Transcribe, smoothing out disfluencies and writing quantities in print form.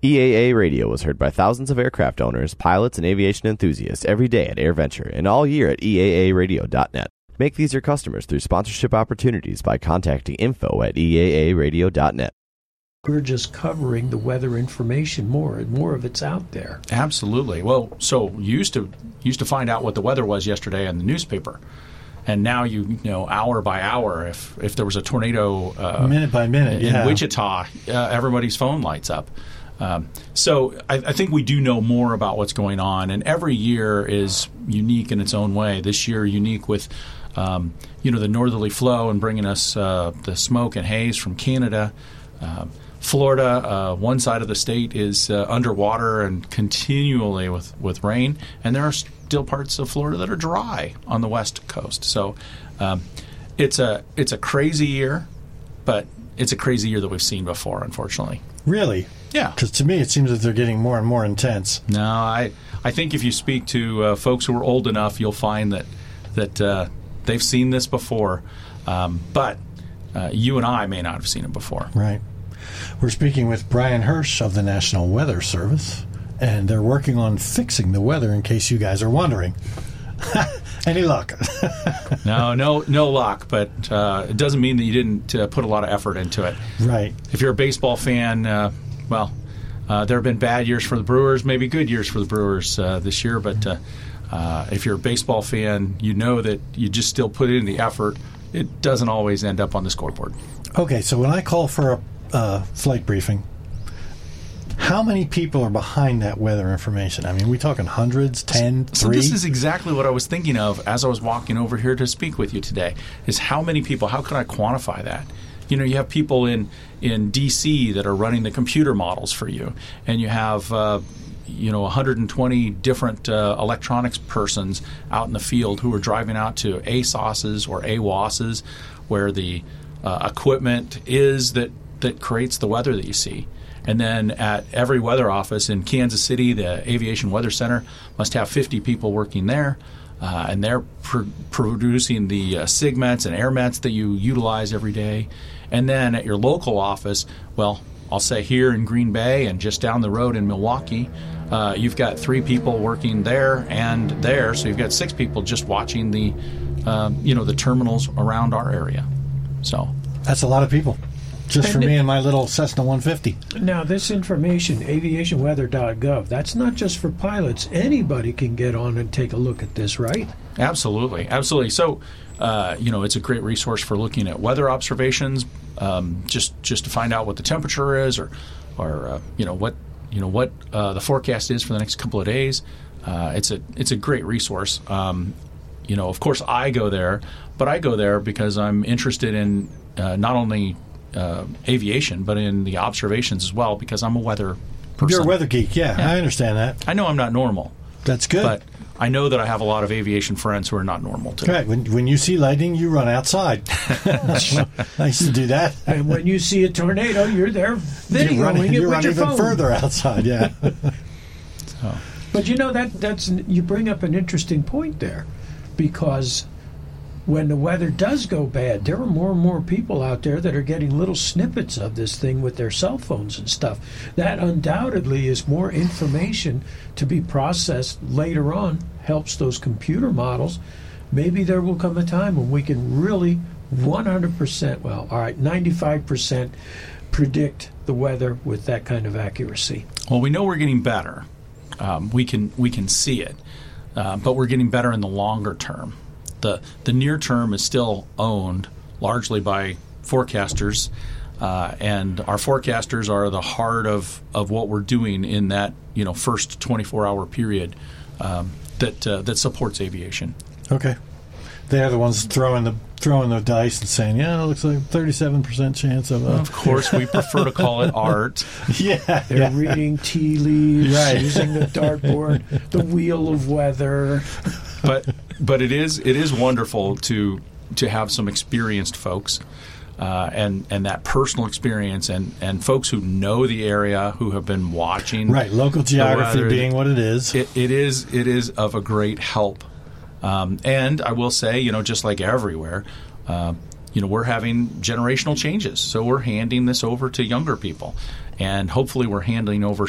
EAA Radio was heard by thousands of aircraft owners, pilots, and aviation enthusiasts every day at AirVenture and all year at EAAradio.net. Make these your customers through sponsorship opportunities by contacting info@EAAradio.net. We're just covering the weather information more, and more of it's out there. Absolutely. Well, so you used to find out what the weather was yesterday in the newspaper. And now you know hour by hour if there was a tornado minute by minute in Wichita, everybody's phone lights up. So I think we do know more about what's going on, and every year is unique in its own way. This year unique with the northerly flow and bringing us the smoke and haze from Canada. Florida, one side of the state is underwater and continually with rain, and there are still parts of Florida that are dry on the west coast. So it's a crazy year, but it's a crazy year that we've seen before, unfortunately. Really? Yeah. Because to me, it seems that they're getting more and more intense. No, I think if you speak to folks who are old enough, you'll find that they've seen this before, but you and I may not have seen it before. Right. We're speaking with Brian Hirsch of the National Weather Service, and they're working on fixing the weather in case you guys are wondering. Any luck? No luck, but it doesn't mean that you didn't put a lot of effort into it. Right. If you're a baseball fan, there have been bad years for the Brewers, maybe good years for the Brewers this year, but if you're a baseball fan, you know that you just still put in the effort. It doesn't always end up on the scoreboard. Okay, so when I call for a flight briefing, how many people are behind that weather information? I mean, are we talking hundreds, 10, 3? So this is exactly what I was thinking of as I was walking over here to speak with you today, is how many people, how can I quantify that? You know, you have people in D.C. that are running the computer models for you, and you have 120 different electronics persons out in the field who are driving out to ASOSs or AWOSs, where the equipment is that creates the weather that you see. And then at every weather office in Kansas City, the Aviation Weather Center must have 50 people working there, and they're producing the SIGMETs and AirMets that you utilize every day. And then at your local office, well, I'll say here in Green Bay and just down the road in Milwaukee, you've got 3 people working there and there, so you've got 6 people just watching the terminals around our area. So that's a lot of people. Just for me and my little Cessna 150. Now, this information, aviationweather.gov, that's not just for pilots. Anybody can get on and take a look at this, right? Absolutely. So, it's a great resource for looking at weather observations, just to find out what the temperature is, or what the forecast is for the next couple of days. It's a great resource. Of course, I go there, but I go there because I'm interested in not only aviation, but in the observations as well, because I'm a weather person. You're a weather geek, yeah. I understand that. I know I'm not normal. That's good. But I know that I have a lot of aviation friends who are not normal, too. Right. When you see lightning, you run outside. I used to do that. And when you see a tornado, you're there videoing you run your even phone. further outside, yeah. But that's you bring up an interesting point there, because when the weather does go bad, there are more and more people out there that are getting little snippets of this thing with their cell phones and stuff. That undoubtedly is more information to be processed later on, helps those computer models. Maybe there will come a time when we can really 95% predict the weather with that kind of accuracy. Well, we know we're getting better. We can see it, but we're getting better in the longer term. The near term is still owned largely by forecasters, and our forecasters are the heart of what we're doing in that first 24-hour period that supports aviation. Okay, they're the ones throwing the dice and saying, it looks like 37% chance of. Of course, we prefer to call it art. They're reading tea leaves, right. Using the dartboard, the wheel of weather. But it is wonderful to have some experienced folks, and that personal experience, and folks who know the area, who have been watching. Right, local geography being what it is. It is of a great help, and I will say, just like everywhere, we're having generational changes, so we're handing this over to younger people, and hopefully we're handing over